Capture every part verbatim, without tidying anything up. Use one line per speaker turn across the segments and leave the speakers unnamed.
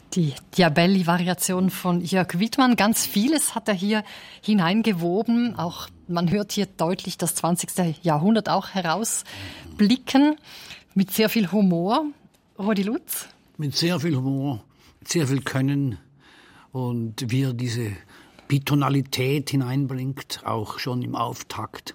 Die Diabelli-Variation von Jörg Widmann. Ganz vieles hat er hier hineingewoben. Auch man hört hier deutlich das zwanzigste Jahrhundert auch herausblicken. Mit sehr viel Humor. Rudi Lutz?
Mit sehr viel Humor, mit sehr viel Können. Und wie er diese Bitonalität hineinbringt, auch schon im Auftakt.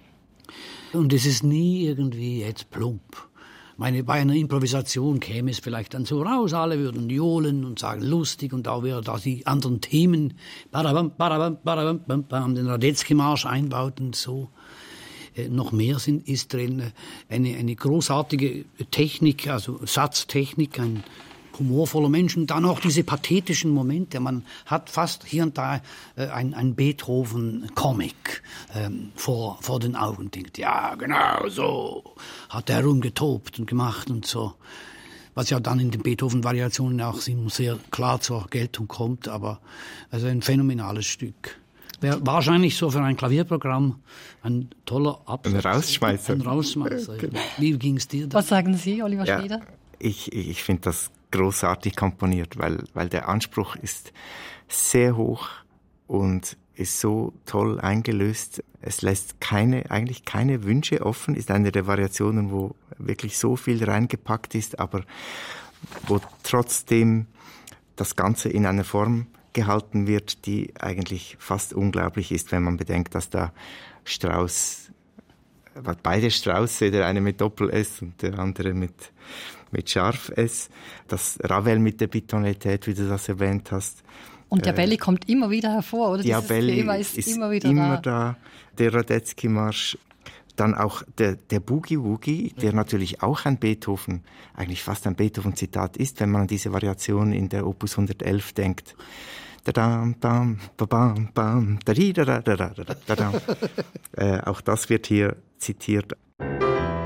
Und es ist nie irgendwie jetzt plump. Meine, bei einer Improvisation käme es vielleicht dann so raus, alle würden johlen und sagen lustig und da wäre da die anderen Themen, barabam, barabam, barabam, bam, den Radetzky-Marsch einbaut und so. Äh, noch mehr sind, ist drin eine, eine großartige Technik, also Satztechnik, ein humorvoller Mensch und dann auch diese pathetischen Momente. Man hat fast hier und da äh, ein, ein Beethoven-Comic ähm, vor, vor den Augen. Denkt, ja, genau so hat er rumgetobt und gemacht und so. Was ja dann in den Beethoven-Variationen auch sehr klar zur Geltung kommt, aber also ein phänomenales Stück. Wäre wahrscheinlich so für ein Klavierprogramm ein toller Abschluss.
Ein Rausschmeißer.
Ein Rausschmeißer. Wie ging's dir da?
Was sagen Sie, Oliver
ja,
Schmieder?
Ich, ich finde das großartig komponiert, weil, weil der Anspruch ist sehr hoch und ist so toll eingelöst. Es lässt keine, eigentlich keine Wünsche offen. Ist eine der Variationen, wo wirklich so viel reingepackt ist, aber wo trotzdem das Ganze in einer Form gehalten wird, die eigentlich fast unglaublich ist, wenn man bedenkt, dass da Strauss, beide Strausse, der eine mit Doppel-S und der andere mit mit Scharf-S, das Ravel mit der Bitonalität, wie du das erwähnt hast.
Und Diabelli äh, kommt immer wieder hervor, oder?
Diabelli
Thema ist,
ist
immer wieder
immer
da.
da. Der Radetzky-Marsch, dann auch der, der Boogie-Woogie, der natürlich auch ein Beethoven, eigentlich fast ein Beethoven-Zitat ist, wenn man an diese Variation in der Opus hundertelf denkt. Da-dam, bam, ba-bam, bam, da-di-da-da-da-da-da-da. Äh, auch das wird hier zitiert.